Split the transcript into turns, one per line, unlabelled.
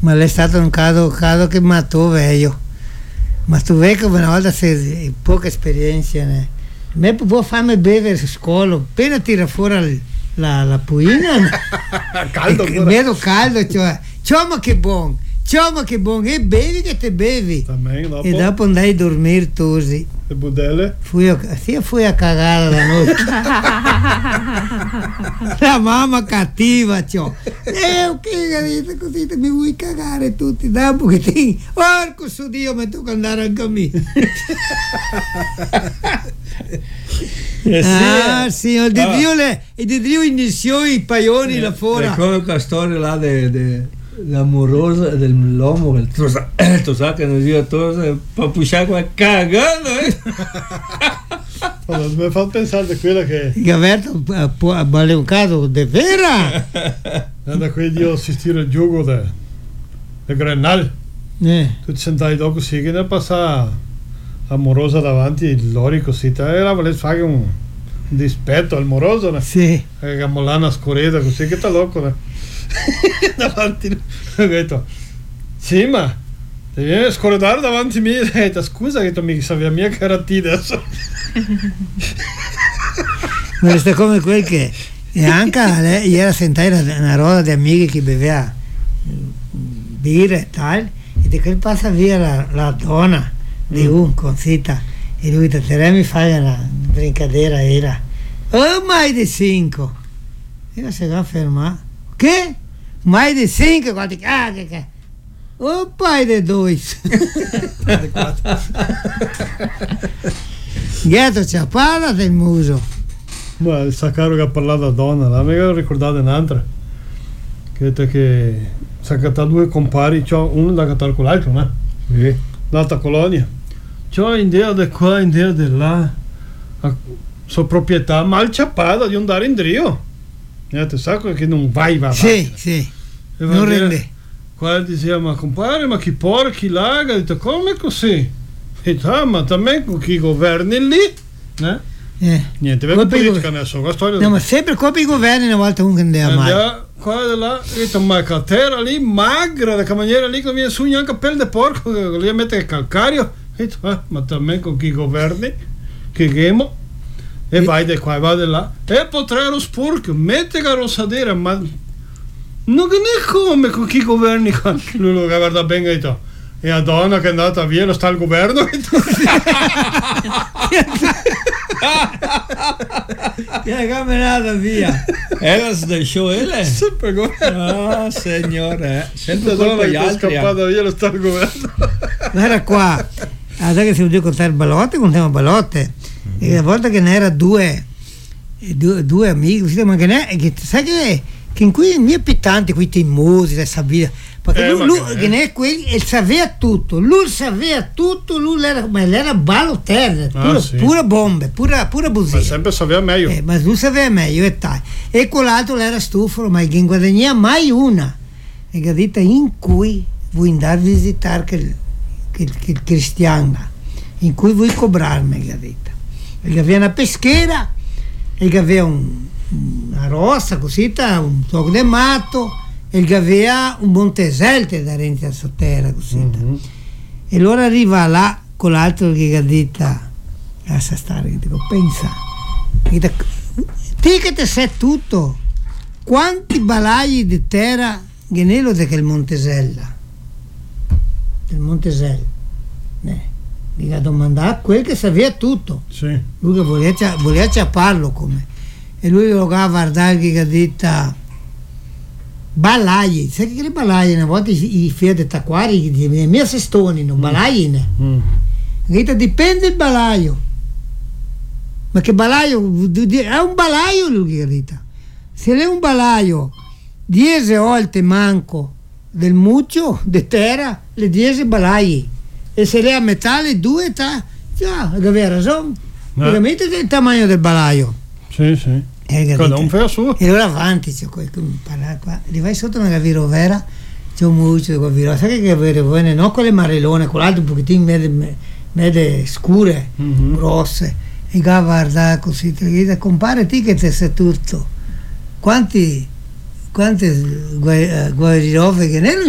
Ma è stato un caso che matò vecchio. Ma tu vedi che una volta sei poca esperienza, né? Me può farmi bere a scuola, appena tira fuori la puina,
caldo,
vedo caldo, cioè, ma che buono, e bevi che te bevi.
Dopo.
E dopo andai a dormire così.
Le budelle?
Fui a cagare la notte. La mamma cattiva, cioè. Ok, così mi vuoi cagare tutti, dopo che ti... Porco su Dio, mi tocca andare anche a me. Sì, il di Dio iniziò i paioni là fuori.
Ricordo la storia là dell'amorosa dell'uomo che tu sai che non sia tosa papuccia qua cagando
mi fa pensare di quella che
Gaverto vale un caso de vera
da quel io assistire al gioco del Grenal tu ti sentai dopo così che ne passa amorosa davanti loro così era voler fare un dispetto al moroso
sì
che molana scorretta così che sta loco davanti ho detto sì ma ti viene scordare davanti a me ho detto scusa che tu mi sapeva mia che era te adesso
ma sta come quel che e anche lei era sentire una roda di amici che beveva birra e tal e di quel passa via la donna di un consita e lui te mi fai una brincadera era mai di 5 e la si va a fermare che? Mai di 5 quanti che o pai di 2 dietro ciappata del muso
ma il Saccaro che ha parlato a donna la mi ho ricordato un'altra che si ha due compari uno da cattare con l'altro no? Sì. L'altra colonia c'ho idea di qua idea di là sua proprietà mal ciappata di andare in drio tu sai che non vai
sì non rende
qua diceva ma compare ma chi porchi laga detto come così e ma también con chi governi lì niente vedo politica adesso la storia
no ma sempre colpa i governi una volta comunque andava male
qua e là detto ma catera lì magra da maniera lì che viene su neanche pelle di porco che lì mette il calcario detto ma también con chi governi che gemo e vai di qua e vai di là e potrei lo sporco mette la rosadera ma non è come con chi governi qua lui lo guarda bene e detto e la donna che è andata via lo sta al governo
che è camminata via
era del show
sempre governo
signore
sempre colpa gli altri scappata via lo sta al governo
era qua adesso che si vuole contare ballotte contiamo ballotte e la volta che ne era due amici ma che ne sai che in cui i miei abitanti qui in musica sabia perché lui che ne è quelli e sapeva tutto lui era ballo terra pura bombe pura bugia
ma sempre sapeva meglio
ma lui sapeva meglio e tal e quell'altro era stufo ma che non guadagnava mai una e che dite in cui vuoi andare a visitare che cristiana in cui vuoi cobrarmi che dite e che aveva una peschera e che aveva una rossa così un tocco di matto e che aveva un monteselte da rente a sotterra così e allora arriva là con l'altro che ha detto lascia stare che dico pensa te che te sai tutto quanti balai di terra che nello di quel Montesella del Montesella gli ha domandato a quel che sapeva tutto
sì.
Lui che voleva ciapparlo come e lui lo ha guardato che ha detto balai sai che le balai una volta i figli di Taquari i miei sestoni non balai dipende il balaio ma che balaio è un balaio lui che ha detto se è un balaio 10 volte manco del muccio di terra le 10 balai e se è a metà le 2 aveva ragione veramente il tamanho del balaio
sì cada un fa la sua
e allora avanti c'è qualcuno parla qua li vai sotto una gavirovera c'è un muccio di gavirovera sai che gavirovera non con le marellone con l'altro un pochettino mede scure grosse e guarda così ti chiede compare te che te sei tutto quante guarirove che ne